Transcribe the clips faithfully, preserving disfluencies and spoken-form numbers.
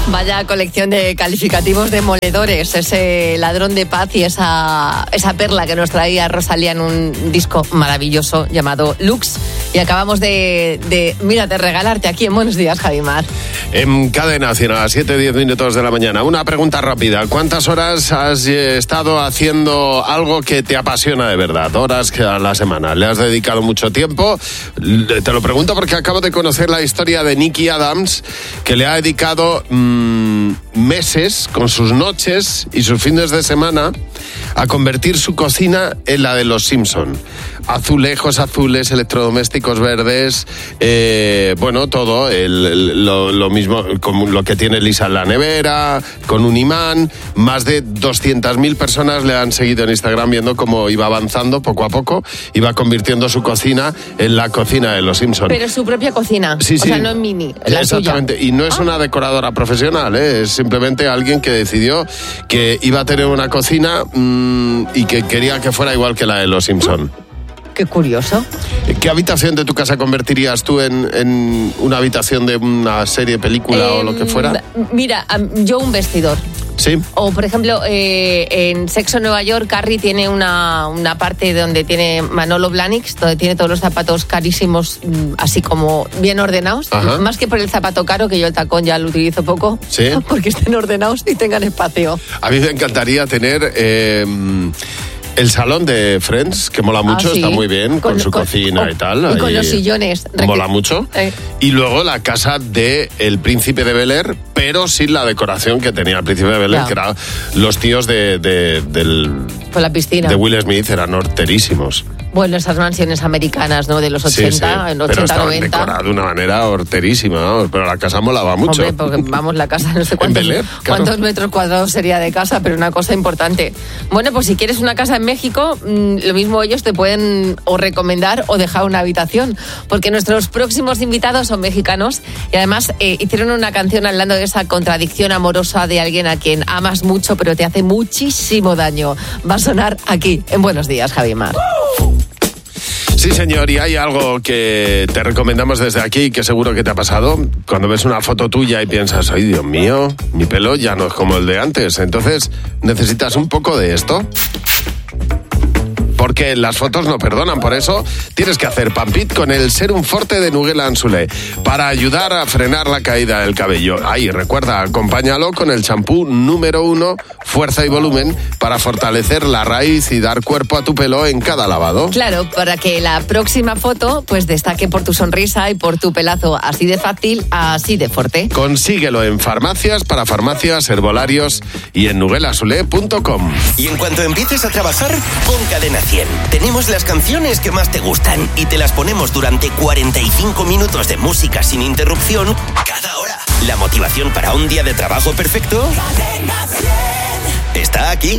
Vaya colección de calificativos demoledores, ese ladrón de paz y esa, esa perla que nos traía Rosalía en un disco maravilloso llamado Lux. Y acabamos de, de, mira, de regalarte aquí en Buenos Días, Javimar. En Cadena Cien, a las siete diez minutos de la mañana. Una pregunta rápida. ¿Cuántas horas has estado haciendo algo que te apasiona de verdad? Horas que a la semana. ¿Le has dedicado mucho tiempo? Te lo pregunto porque acabo de conocer la historia de Nicky Adams, que le ha dedicado mmm, meses con sus noches y sus fines de semana a convertir su cocina en la de los Simpson. Azulejos azules, electrodomésticos verdes, eh, bueno, todo, el, el, lo, lo mismo, como lo que tiene Lisa en la nevera, con un imán. Más de doscientas mil personas le han seguido en Instagram viendo cómo iba avanzando poco a poco, iba convirtiendo su cocina en la cocina de los Simpson. Pero su propia cocina, sí, o sí. sea, no en mini, la Exactamente, suya. Y no es ah. una decoradora profesional, ¿eh? Es simplemente alguien que decidió que iba a tener una cocina mmm, y que quería que fuera igual que la de los Simpson. Qué curioso. ¿Qué habitación de tu casa convertirías tú en, en una habitación de una serie, película eh, o lo que fuera? Mira, yo un vestidor. Sí. O, por ejemplo, eh, en Sexo en Nueva York, Carrie tiene una, una parte donde tiene Manolo Blahnik, donde tiene todos los zapatos carísimos, así como bien ordenados. Ajá. Más que por el zapato caro, que yo el tacón ya lo utilizo poco. Sí. Porque estén ordenados y tengan espacio. A mí me encantaría tener... Eh, el salón de Friends, que mola mucho, ah, sí. Está muy bien, con, con su con, cocina con, y tal. Y ahí con los sillones. Mola mucho. Eh. Y luego la casa de El Príncipe de Bel-Air, pero sin la decoración que tenía El Príncipe de Bel-Air, no. Que eran los tíos de, de, del... Con la piscina. De Will Smith, eran horterísimos. Bueno, esas mansiones americanas, ¿no? De los ochenta, sí, sí. en ochenta, pero estaban noventa. Decoradas de una manera horterísima, ¿no? Pero la casa molaba mucho. Hombre, porque vamos, la casa, no sé cuántos, Bel-Air, claro. cuántos metros cuadrados sería de casa, pero una cosa importante. Bueno, pues si quieres una casa en México, lo mismo ellos te pueden o recomendar o dejar una habitación, porque nuestros próximos invitados son mexicanos y además eh, hicieron una canción hablando de esa contradicción amorosa de alguien a quien amas mucho, pero te hace muchísimo daño. Va a sonar aquí, en Buenos Días, Javimar. Sí, señor, y hay algo que te recomendamos desde aquí, que seguro que te ha pasado. Cuando ves una foto tuya y piensas, ay, Dios mío, mi pelo ya no es como el de antes. Entonces, necesitas un poco de esto. Porque las fotos no perdonan, por eso tienes que hacer Pampit con el Serum Forte de Nugela Anzulé para ayudar a frenar la caída del cabello. Ahí, recuerda, acompáñalo con el champú número uno, fuerza y volumen, para fortalecer la raíz y dar cuerpo a tu pelo en cada lavado. Claro, para que la próxima foto pues destaque por tu sonrisa y por tu pelazo así de fácil, así de fuerte. Consíguelo en farmacias, para farmacias, herbolarios y en nugela anzulé punto com. Y en cuanto empieces a trabajar, pon Cadena cien. Tenemos las canciones que más te gustan y te las ponemos durante cuarenta y cinco minutos de música sin interrupción cada hora. La motivación para un día de trabajo perfecto está aquí.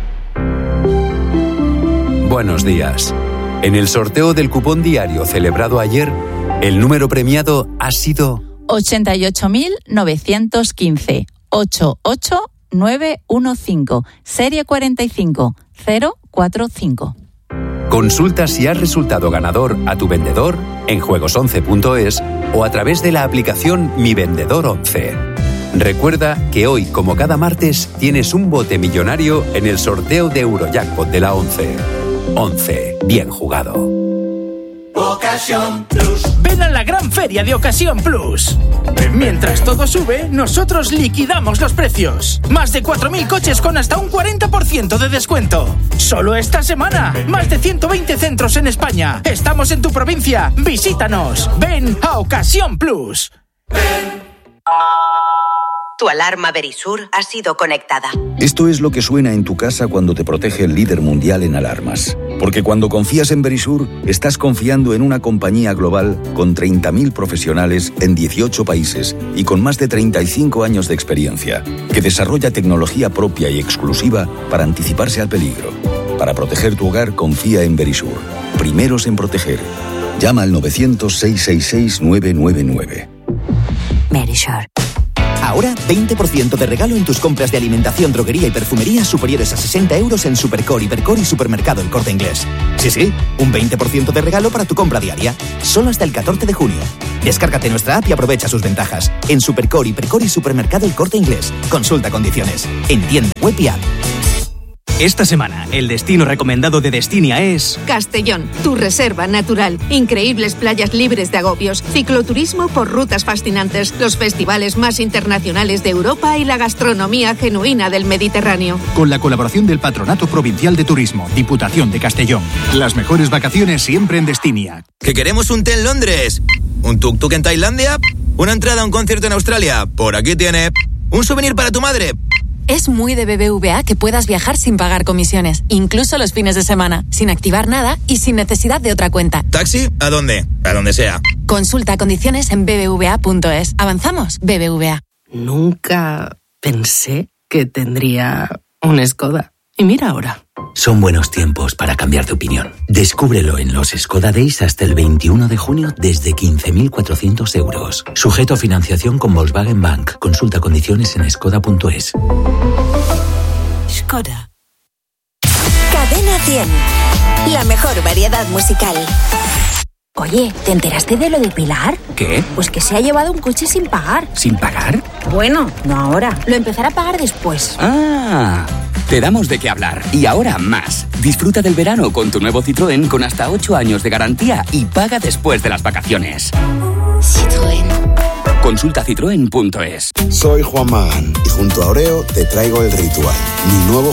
Buenos días. En el sorteo del cupón diario celebrado ayer, el número premiado ha sido ochenta y ocho mil novecientos quince, ochenta y ocho mil novecientos quince, serie cuarenta y cinco cero cuatro cinco. Consulta si has resultado ganador a tu vendedor en juegos once punto es o a través de la aplicación Mi Vendedor once. Recuerda que hoy, como cada martes, tienes un bote millonario en el sorteo de Eurojackpot de la once. once. Bien jugado. Ocasión Plus. Ven a la gran feria de Ocasión Plus. Mientras todo sube, nosotros liquidamos los precios. Más de cuatro mil coches con hasta un cuarenta por ciento de descuento. Solo esta semana. Más de ciento veinte centros en España. Estamos en tu provincia. Visítanos. Ven a Ocasión Plus. Ven. Tu alarma Verisur ha sido conectada. Esto es lo que suena en tu casa cuando te protege el líder mundial en alarmas. Porque cuando confías en Verisur, estás confiando en una compañía global con treinta mil profesionales en dieciocho países y con más de treinta y cinco años de experiencia, que desarrolla tecnología propia y exclusiva para anticiparse al peligro. Para proteger tu hogar, confía en Verisur. Primeros en proteger. Llama al novecientos, seiscientos sesenta y seis, nueve nueve nueve. Verisur. Ahora, veinte por ciento de regalo en tus compras de alimentación, droguería y perfumería superiores a sesenta euros en Supercore, Hipercore y Supermercado El Corte Inglés. Sí, sí, un veinte por ciento de regalo para tu compra diaria. Solo hasta el catorce de junio. Descárgate nuestra app y aprovecha sus ventajas. En Supercore, Hipercore y Supermercado El Corte Inglés. Consulta condiciones. En tienda web y app. Esta semana, el destino recomendado de Destinia es... Castellón, tu reserva natural. Increíbles playas libres de agobios. Cicloturismo por rutas fascinantes. Los festivales más internacionales de Europa y la gastronomía genuina del Mediterráneo. Con la colaboración del Patronato Provincial de Turismo, Diputación de Castellón. Las mejores vacaciones siempre en Destinia. ¿Que queremos un té en Londres? ¿Un tuk-tuk en Tailandia? ¿Una entrada a un concierto en Australia? Por aquí tiene. ¿Un souvenir para tu madre? Es muy de B B V A que puedas viajar sin pagar comisiones, incluso los fines de semana, sin activar nada y sin necesidad de otra cuenta. ¿Taxi? ¿A dónde? A donde sea. Consulta condiciones en b b v a punto es. ¿Avanzamos? B B V A. Nunca pensé que tendría un Skoda. Y mira ahora. Son buenos tiempos para cambiar de opinión. Descúbrelo en los Skoda Days hasta el veintiuno de junio desde quince mil cuatrocientos euros. Sujeto a financiación con Volkswagen Bank. Consulta condiciones en skoda punto es. Skoda. Cadena cien. La mejor variedad musical. Oye, ¿te enteraste de lo de Pilar? ¿Qué? Pues que se ha llevado un coche sin pagar. ¿Sin pagar? Bueno, no ahora. Lo empezará a pagar después. Ah, te damos de qué hablar. Y ahora más. Disfruta del verano con tu nuevo Citroën con hasta ocho años de garantía y paga después de las vacaciones. Citroën. Consulta citroen punto es. Soy Juan Magán y junto a Oreo te traigo El Ritual, mi nuevo